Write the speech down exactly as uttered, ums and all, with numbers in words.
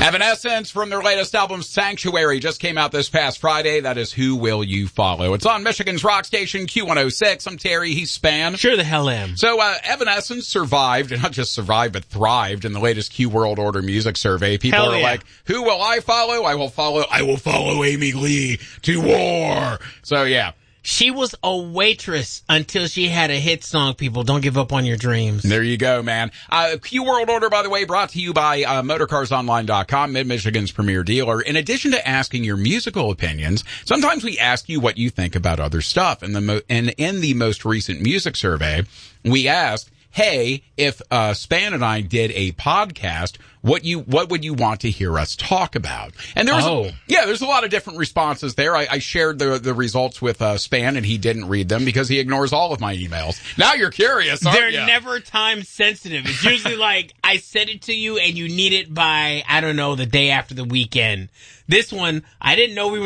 Evanescence from their latest album, Sanctuary, just came out this past Friday. That is Who Will You Follow? It's on Michigan's rock station, Q one oh six. I'm Terry. He's Span. Sure the hell am. So, uh, Evanescence survived, and not just survived, but thrived in the latest Q World Order music survey. People Hell are yeah. like, who will I follow? I will follow, I will follow Amy Lee to war. So, yeah. She was a waitress until she had a hit song, people. Don't give up on your dreams. There you go, man. Uh, Q World Order, by the way, brought to you by uh, motorcars online dot com, Mid-Michigan's premier dealer. In addition to asking your musical opinions, sometimes we ask you what you think about other stuff. And, the mo- and in the most recent music survey, we asked, hey, if uh, Span and I did a podcast, what you what would you want to hear us talk about? And there was, Oh. a, yeah, there's a lot of different responses there. I, I shared the the results with uh, Span, and he didn't read them because he ignores all of my emails. Now you're curious, aren't They're you? never time sensitive. It's usually like, I sent it to you and you need it by, I don't know, the day after the weekend. This one, I didn't know we were